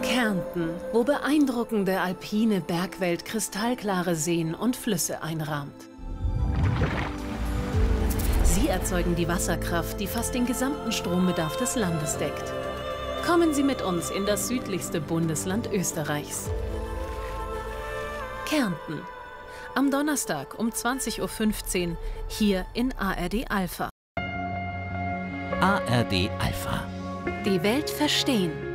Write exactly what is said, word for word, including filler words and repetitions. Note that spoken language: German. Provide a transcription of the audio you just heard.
Kärnten, wo beeindruckende alpine Bergwelt kristallklare Seen und Flüsse einrahmt. Sie erzeugen die Wasserkraft, die fast den gesamten Strombedarf des Landes deckt. Kommen Sie mit uns in das südlichste Bundesland Österreichs. Kärnten. Am Donnerstag um zwanzig Uhr fünfzehn hier in A R D Alpha. A R D Alpha. Die Welt verstehen.